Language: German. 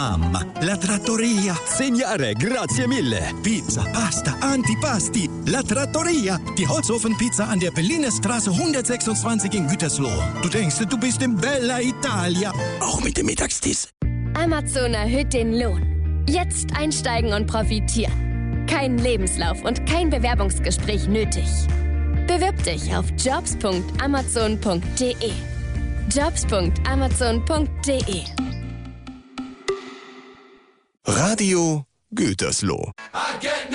La trattoria. Signore, grazie mille. Pizza, Pasta, Antipasti. La trattoria. Die Holzofenpizza an der Berliner Straße 126 in Gütersloh. Du denkst, du bist in Bella Italia. Auch mit dem Mittagstisch. Amazon erhöht den Lohn. Jetzt einsteigen und profitieren. Kein Lebenslauf und kein Bewerbungsgespräch nötig. Bewirb dich auf jobs.amazon.de. jobs.amazon.de. Radio Gütersloh.